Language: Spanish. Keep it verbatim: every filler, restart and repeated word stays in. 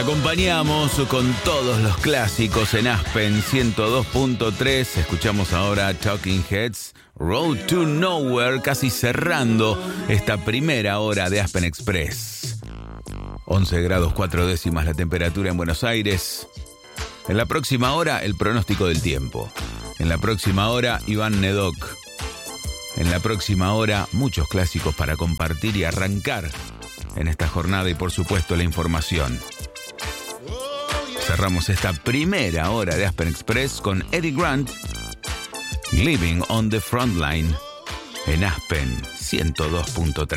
acompañamos con todos los clásicos en Aspen ciento dos punto tres. Escuchamos ahora Talking Heads, Road to Nowhere, casi cerrando esta primera hora de Aspen Express. once grados cuatro décimas la temperatura en Buenos Aires. En la próxima hora, el pronóstico del tiempo. En la próxima hora, Iván Nedoc. En la próxima hora, muchos clásicos para compartir y arrancar en esta jornada y, por supuesto, la información. Cerramos esta primera hora de Aspen Express con Eddie Grant, Living on the Frontline, en Aspen ciento dos punto tres.